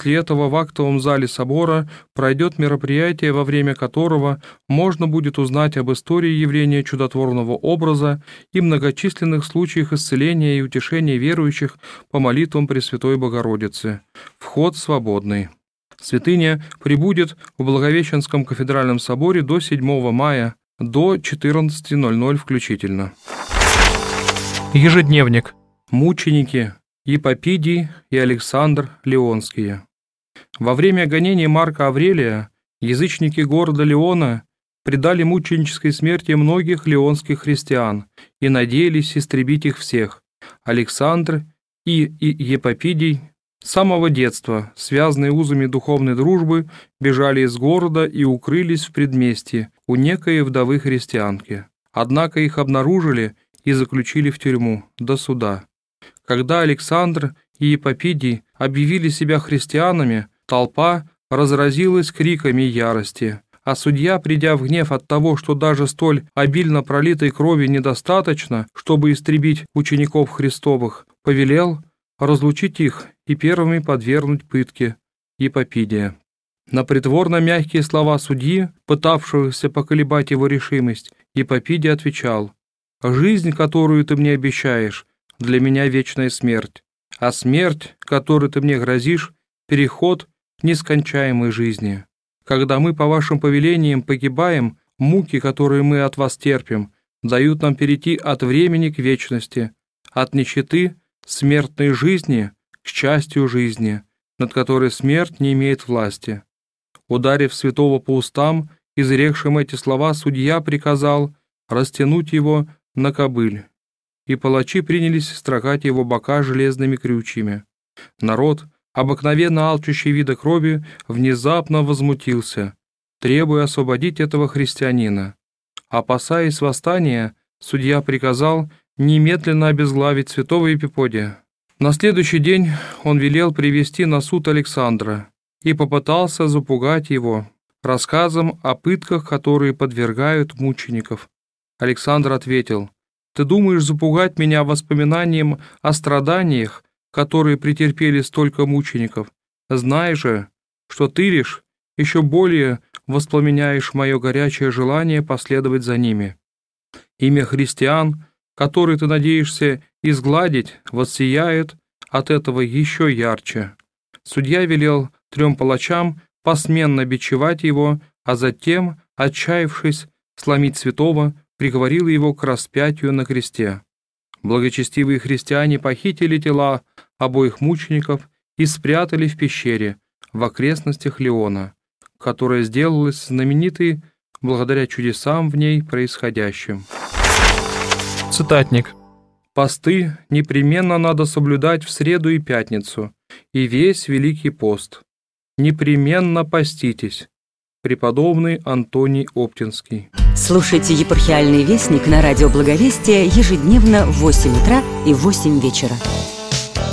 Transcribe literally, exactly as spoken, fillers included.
После этого в актовом зале собора пройдет мероприятие, во время которого можно будет узнать об истории явления чудотворного образа и многочисленных случаях исцеления и утешения верующих по молитвам Пресвятой Богородицы. Вход свободный. Святыня пребудет в Благовещенском кафедральном соборе до седьмого мая, до четырнадцати ноль-ноль включительно. Ежедневник. Мученики Епопидий и Александр Леонские. Во время гонения Марка Аврелия язычники города Леона предали мученической смерти многих леонских христиан и надеялись истребить их всех. Александр и, и Епопидий с самого детства, связанные узами духовной дружбы, бежали из города и укрылись в предместье у некой вдовы христианки. Однако их обнаружили и заключили в тюрьму до суда. Когда Александр и Епопидий объявили себя христианами, толпа разразилась криками ярости, а судья, придя в гнев от того, что даже столь обильно пролитой крови недостаточно, чтобы истребить учеников Христовых, повелел разлучить их и первыми подвергнуть пытке Епопидия. На притворно мягкие слова судьи, пытавшегося поколебать его решимость, Епопидий отвечал: «Жизнь, которую ты мне обещаешь, для меня вечная смерть, а смерть, которой ты мне грозишь, переход к нескончаемой жизни. Когда мы по вашим повелениям погибаем, муки, которые мы от вас терпим, дают нам перейти от времени к вечности, от нищеты смертной жизни к счастью жизни, над которой смерть не имеет власти». Ударив святого по устам, изрекшим эти слова, судья приказал растянуть его на кобыль, и палачи принялись строгать его бока железными крючьями. Народ, обыкновенно алчущий вида крови, внезапно возмутился, требуя освободить этого христианина. Опасаясь восстания, судья приказал немедленно обезглавить святого Епиподия. На следующий день он велел привести на суд Александра и попытался запугать его рассказом о пытках, которые подвергают мучеников. Александр ответил: «Ты думаешь запугать меня воспоминанием о страданиях, которые претерпели столько мучеников? Знай же, что ты лишь еще более воспламеняешь мое горячее желание последовать за ними. Имя христиан, которые ты надеешься изгладить, воссияет от этого еще ярче». Судья велел трем палачам посменно бичевать его, а затем, отчаявшись сломить святого, приговорил его к распятию на кресте. Благочестивые христиане похитили тела обоих мучеников и спрятали в пещере в окрестностях Леона, которая сделалась знаменитой благодаря чудесам в ней происходящим. Цитатник. «Посты непременно надо соблюдать в среду и пятницу, и весь Великий пост. Непременно поститесь». Преподобный Антоний Оптинский. Слушайте «Епархиальный вестник» на радио Благовестия ежедневно в восемь утра и в восемь вечера.